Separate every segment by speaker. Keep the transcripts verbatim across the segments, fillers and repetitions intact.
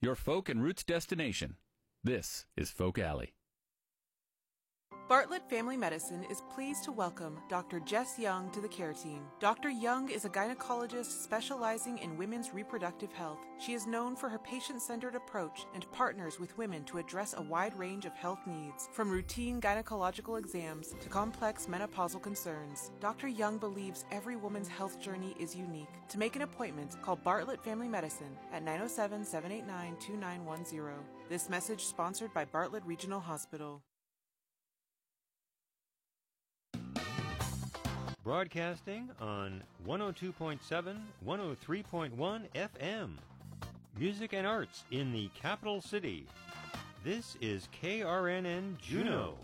Speaker 1: your folk and roots destination. This is Folk Alley.
Speaker 2: Bartlett Family Medicine is pleased to welcome Doctor Jess Young to the care team. Doctor Young is a gynecologist specializing in women's reproductive health. She is known for her patient-centered approach and partners with women to address a wide range of health needs, from routine gynecological exams to complex menopausal concerns. Doctor Young believes every woman's health journey is unique. To make an appointment, call Bartlett Family Medicine at nine oh seven, seven eight nine, two nine one zero. This message sponsored by Bartlett Regional Hospital.
Speaker 3: Broadcasting on one oh two point seven, one oh three point one F M. Music and arts in the capital city. This is K R N N Juneau.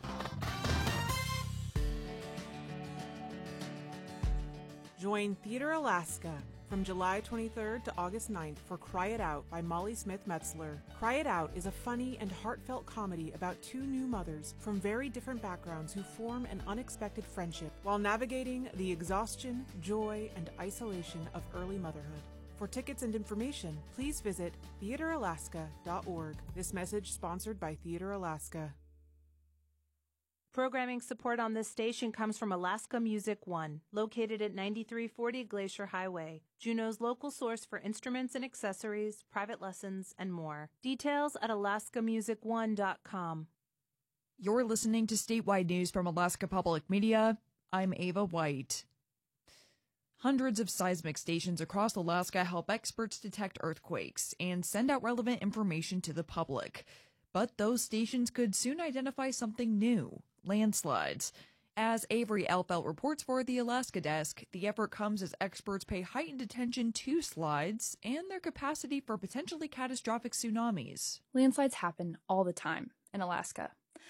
Speaker 2: Join Theater Alaska from July twenty-third to August ninth for Cry It Out by Molly Smith Metzler. Cry It Out is a funny and heartfelt comedy about two new mothers from very different backgrounds who form an unexpected friendship while navigating the exhaustion, joy, and isolation of early motherhood. For tickets and information, please visit theater alaska dot org. This message sponsored by Theater Alaska.
Speaker 4: Programming support on this station comes from Alaska Music One, located at ninety-three forty Glacier Highway, Juneau's local source for instruments and accessories, private lessons, and more. Details at alaska music one dot com.
Speaker 5: You're listening to statewide news from Alaska Public Media. I'm Ava White. Hundreds of seismic stations across Alaska help experts detect earthquakes and send out relevant information to the public. But those stations could soon identify something new. Landslides. As Avery Alfelt reports for the Alaska Desk, the effort comes as experts pay heightened attention to slides and their capacity for potentially catastrophic tsunamis.
Speaker 6: Landslides happen all the time in Alaska.